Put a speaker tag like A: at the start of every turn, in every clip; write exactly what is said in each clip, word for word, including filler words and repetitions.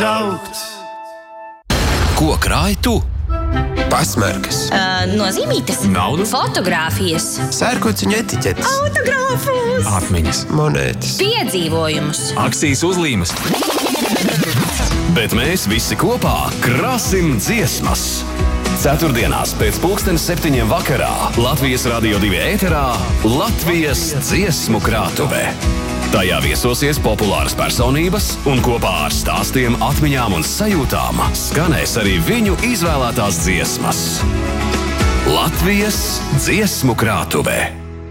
A: Braukt.
B: Ko krāj tu?
C: Pasmarkas,
D: Uh, nozīmītes,
B: Naudu?
D: fotogrāfijas,
C: sērkociņu etiķetes,
D: autogrāfus,
B: Atmiņas,
C: monētas.
D: piedzīvojumus.
B: akcijas uzlīmes. Bet mēs visi kopā krāsim dziesmas. Ceturtdienās pēc pulkstenes septiņiem vakarā Latvijas Radio divi ēterā Latvijas dziesmu krātuve. Tajā viesosies populāras personības un kopā ar stāstiem, atmiņām un sajūtām skanēs arī viņu izvēlētās dziesmas. Latvijas dziesmu krātuve.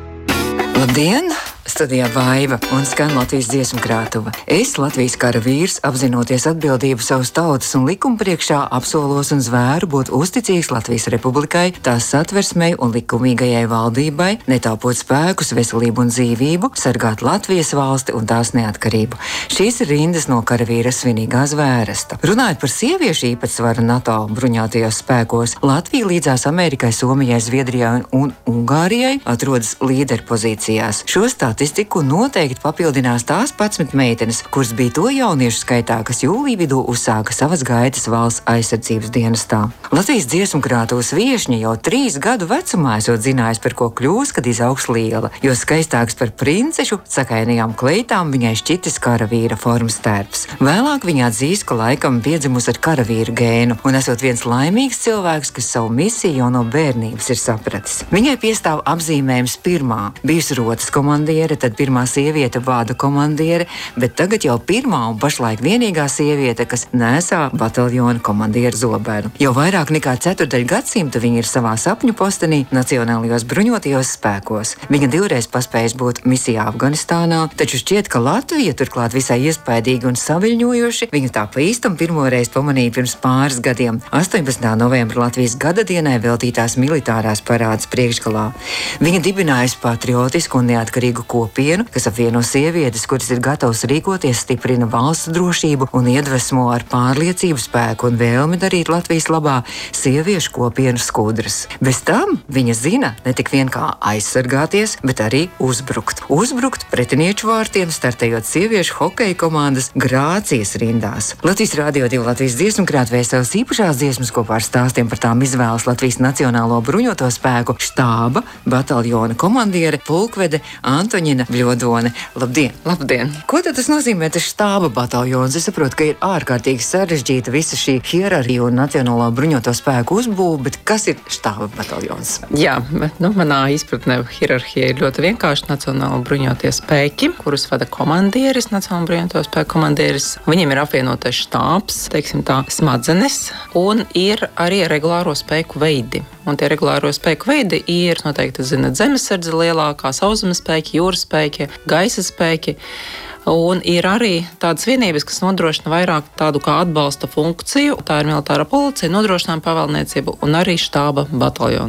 E: Labdien! Studijā Vaiva un skan Latvijas dziesmu krātuve. Es, Latvijas kara vīrs, apzinoties atbildību savas tautas un likuma priekšā, apsolos un zvēru būt uzticīgs Latvijas Republikai, tās satversmei un likumīgajai valdībai, netaupot spēkus, veselību un dzīvību, sargāt Latvijas valsti un tās neatkarību. Šīs ir rindas no karavīra svinīgā zvēresta. Runājot par sieviešu īpatsvaru NATO bruņotajos spēkos, Latvija līdzās Amerikai, Somijai, Zviedrijai un Ungārijai atrodas līderpozīcijās. Šo statistiku noteikti papildinās tās padsmit meitenes, kuras bija to jauniešu skaitā, kas jūlija vidū uzsāka savas gaitas valsts aizsardzības dienestā. Latvijas dziesmu krātuves viešņa jau trīs gadu vecumā esot zinājis, par ko kļūs, kad izaugs liela, jo skaistāks par princešu, sakainajām kleitām viņai šķitis karavīra formas tērps. Vēlāk viņa atzīst, ka laikam piedzimusi ar karavīru gēnu un esot viens laimīgs cilvēks, kas savu misiju jau no bērnības ir sapratis. Viņai piestāv apzīmējums pirmā, bijusi rotas komandiere, tad pirmā sieviete vāda komandiere, bet tagad jau pirmā un pašlaik vienīgā sieviete, kas nesā bataljona komandieru zobenu. Jau vairāk nekā ceturdaļu gadsimta viņa ir savā sapņu postenī Nacionālajos bruņotajos spēkos. Viņa divreiz paspējas būt misijā Afganistānā, taču šķiet, ka Latvija turklāt visai iespaidīgi un saviļņojoši viņu tā pa īstam pirmoreiz pamanīja pirms pāris gadiem, astoņpadsmitā novembra Latvijas gada dienai veltītās militārās parādes priekšgalā. Viņa dibinājusi patriotisku un neatkarīgu kopienu, kas apvieno sievietes, kuras ir gatavas rīkoties, stiprina valsts drošību un iedvesmo ar pārliecību, spēku un vēlmi darīt Latvijas labā sieviešu kopienu skudras. Bez tam viņa zina ne tik vien kā aizsargāties, bet arī uzbrukt. Uzbrukt pretinieču vārtiem, startējot sieviešu hokeja komandas Grācijas rindās. Latvijas Radio divi Latvijas dziesmu krātuvē savas īpašās dziesmas kopā ar stāstiem par tām izvēles Latvijas Nacionālo bruņoto spēku štāba, bataljona komandiere, pulkvede Antoņina Bļodone. Labdien!
F: Labdien!
E: Ko tad tas nozīmē, tas štāba bataljons? Es saprotu, ka ir ārkārtīgi sarežģīta visa šī hierarhija un Nacionālo bruņoto spēku uzbūve, bet kas ir štāba bataljons?
F: Jā, bet, nu, manā izpratnē hierarhija ir ļoti vienkārši. Nacionālo bruņotie spēki, kurus vada komandieris, Nacionālo bruņoto spēku komandieris. Viņiem ir apvienotais štābs, teiksim tā, smadzenes, un ir arī regulāro spēku veidi. Un tie regulāro spēku veidi ir noteikti, zināt, zemesardze lielākā, sauszemes spēki, jūras spēki, gaisa spēki. Un ir arī tādas vienības, kas nodrošina vairāk tādu kā atbalsta funkciju. Tā ir militāra policija, nodrošinājuma pavēlniecība un arī štāba bataljons.